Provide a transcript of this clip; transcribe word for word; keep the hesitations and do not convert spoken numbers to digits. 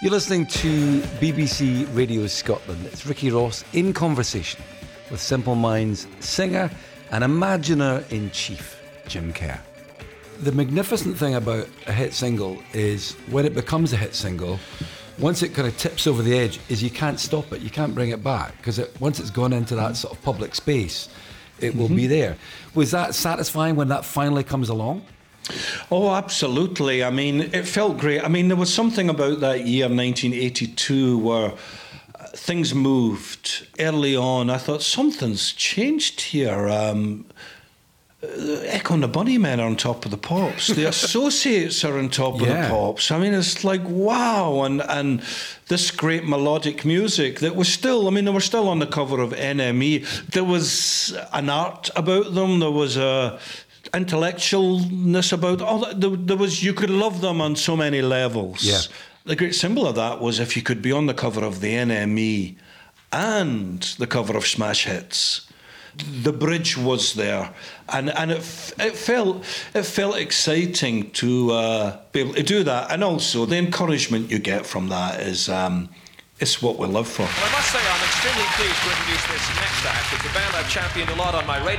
You're listening to B B C Radio Scotland. It's Ricky Ross in conversation with Simple Minds singer and imaginer-in-chief, Jim Kerr. The magnificent thing about a hit single is when it becomes a hit single, once it kind of tips over the edge, is you can't stop it, you can't bring it back, because it, once it's gone into that sort of public space, it will mm-hmm. be there. Was that satisfying when that finally comes along? Oh, absolutely. I mean, it felt great. I mean, there was something about that year, nineteen eighty-two, where things moved early on. I thought, something's changed here. Um, Echo and the Bunnymen are on top of the Pops. The Associates are on top yeah. of the Pops. I mean, it's like, wow. And and this great melodic music that was still, I mean, they were still on the cover of N M E. There was an art about them. There was a intellectualness about all that. There, there was, you could love them on so many levels. Yeah. The great symbol of that was if you could be on the cover of the N M E and the cover of Smash Hits. The bridge was there, and and it it felt it felt exciting to uh, be able to do that, and also the encouragement you get from that is um, it's what we live for. Well, I must say I'm extremely pleased to introduce this next act. It's a band I've championed a lot on my radio.